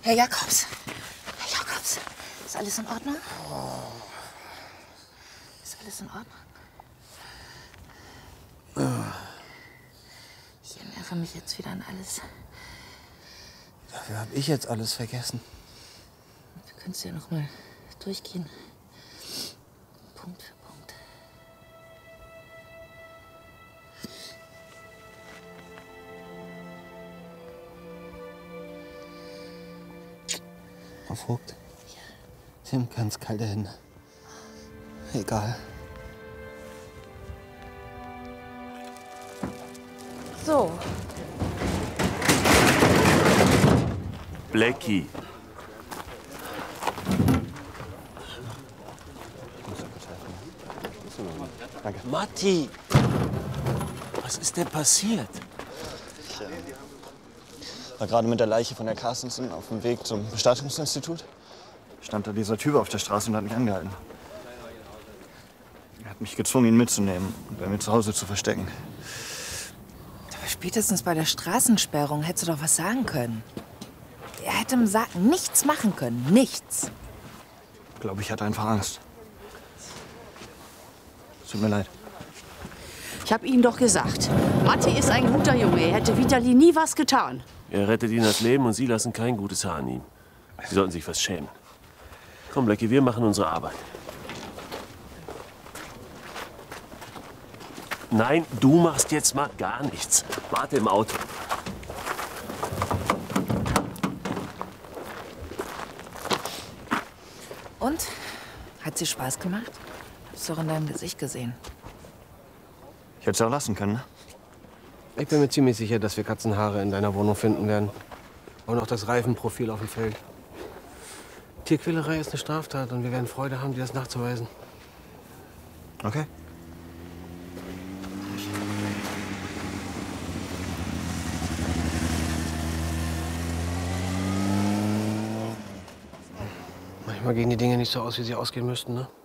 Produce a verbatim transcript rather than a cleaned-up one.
Herr Jakobs. Herr Jakobs. Ist alles in Ordnung? Ist alles in Ordnung? Ich erinnere mich jetzt wieder an alles. Dafür habe ich jetzt alles vergessen. Du könntest ja noch mal durchgehen. Punkt für Punkt. Frau Vogt, Sie haben ganz kalte Hände. Egal. So. Blackie. Danke. Matti! Was ist denn passiert? Ich äh, war gerade mit der Leiche von der Carstensen auf dem Weg zum Bestattungsinstitut. Stand da dieser Typ auf der Straße und hat mich angehalten. Er hat mich gezwungen, ihn mitzunehmen und bei mir zu Hause zu verstecken. Aber spätestens bei der Straßensperrung hättest du doch was sagen können. Er hätte im Sarg nichts machen können. Nichts. Ich glaube, ich hatte einfach Angst. Tut mir leid. Ich habe Ihnen doch gesagt, Matti ist ein guter Junge. Er hätte Vitali nie was getan. Er rettet ihnen das Leben und Sie lassen kein gutes Haar an ihm. Sie sollten sich was schämen. Komm, Blackie, wir machen unsere Arbeit. Nein, du machst jetzt mal gar nichts. Warte im Auto. Und? Hat sie Spaß gemacht? Hab's doch in deinem Gesicht gesehen. Ich hätte es auch lassen können, ne? Ich bin mir ziemlich sicher, dass wir Katzenhaare in deiner Wohnung finden werden. Und auch das Reifenprofil auf dem Feld. Tierquälerei ist eine Straftat und wir werden Freude haben, dir das nachzuweisen. Okay. Manchmal gehen die Dinge nicht so aus, wie sie ausgehen müssten, ne?